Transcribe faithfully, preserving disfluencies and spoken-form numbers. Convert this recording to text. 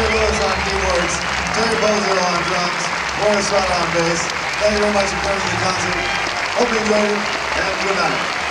Jerry Lewis on keyboards, Terry Bozo on drums, Morris Rod on bass. Thank you very much for coming to the concert. Hope you enjoyed it, and good night.